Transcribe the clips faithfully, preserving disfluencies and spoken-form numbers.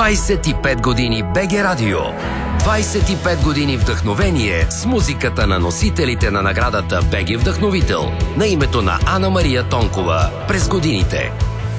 двайсет и пет години БГ Радио. двайсет и пет години вдъхновение с музиката на носителите на наградата БГ Вдъхновител на името на Ана Мария Тонкова през годините.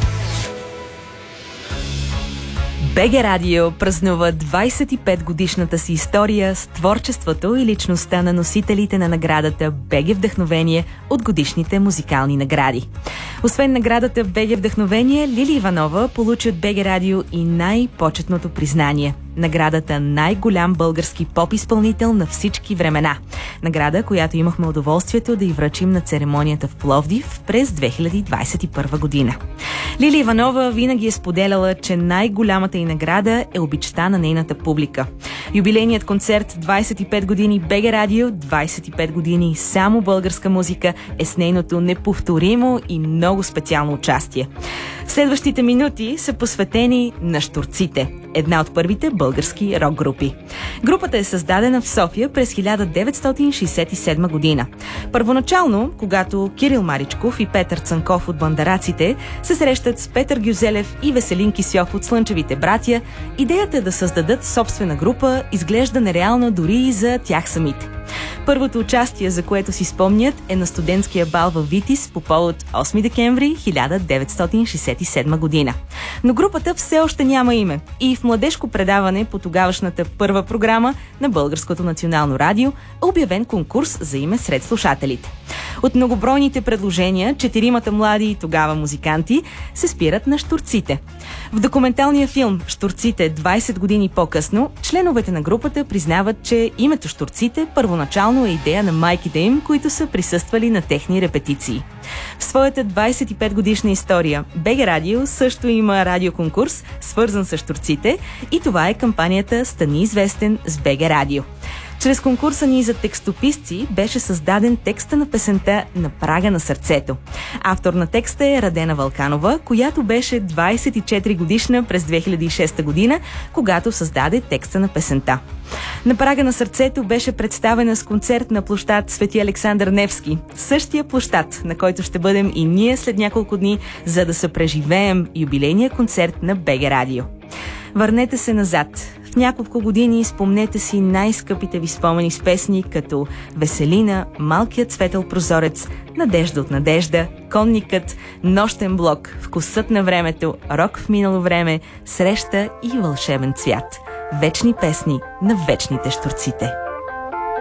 БГ Радио празнува двайсет и пет годишната си история с творчеството и личността на носителите на наградата БГ Вдъхновение от годишните музикални награди. Освен наградата БГ Вдъхновение, Лили Иванова получи от БГ Радио и най-почетното признание – наградата най-голям български поп-изпълнител на всички времена. Награда, която имахме удоволствието да й връчим на церемонията в Пловдив през две хиляди двайсет и първа година. Лили Иванова винаги е споделяла, че най-голямата й награда е обичта на нейната публика. Юбилейният концерт двайсет и пет години БГ Радио, двайсет и пет години само българска музика е с нейното неповторимо и много специално участие. Следващите минути са посветени на Щурците, една от първите български рок групи. Групата е създадена в София през хиляда деветстотин шейсет и седма година. Първоначално, когато Кирил Маричков и Петър Цанков от Бандараците се срещат с Петър Гюзелев и Веселин Кисьов от Слънчевите братя, идеята да създадат собствена група изглежда нереална дори и за тях самите. Първото участие, за което си спомнят, е на студентския бал във Витис по повод осми декември хиляда деветстотин шейсет и седма година. Но групата все още няма име и в младежко предаване по тогавашната първа програма на Българското национално радио е обявен конкурс за име сред слушателите. От многобройните предложения, четиримата млади тогава музиканти се спират на Щурците. В документалния филм «Щурците двайсет години по-късно» членовете на групата признават, че името Щурците първоначално е идея на майките им, които са присъствали на техни репетиции. В своята двайсет и пет годишна история БГ Радио също има радиоконкурс, свързан с Щурците, и това е кампанията «Стани известен с БГ Радио». Чрез конкурса ни за текстописци беше създаден текста на песента «На прага на сърцето». Автор на текста е Радена Вълканова, която беше двайсет и четири годишна през две хиляди и шеста година, когато създаде текста на песента. «На прага на сърцето» беше представена с концерт на площад Свети Александър Невски, същия площад, на който ще бъдем и ние след няколко дни, за да се преживеем юбилейния концерт на БГ Радио. Върнете се назад. В няколко години спомнете си най-скъпите ви спомени с песни като «Веселина», «Малкият светъл прозорец», «Надежда от надежда», «Конникът», «Нощен блок», «Вкусът на времето», «Рок в минало време», «Среща» и «Вълшебен цвят». Вечни песни на вечните Щурците.